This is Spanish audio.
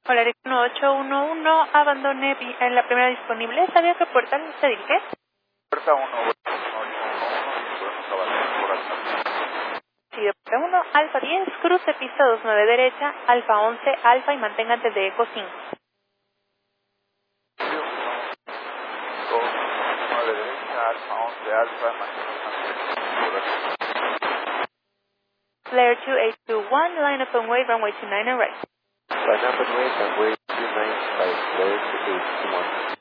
Hola, dirección 811, abandone en la primera disponible. ¿Sabía qué puerta se dirige? Puerta 1, podemos abandonar por acá. Sí, de puerta 1, alfa 10, cruce pista 29 derecha, alfa 11, alfa y mantenga antes de eco 5. 9 derecha, alfa 11, alfa, mantenemos Flare 2821, line up and wave, runway 29 and right. Line up and wait, runway 29 right, Flare 2821.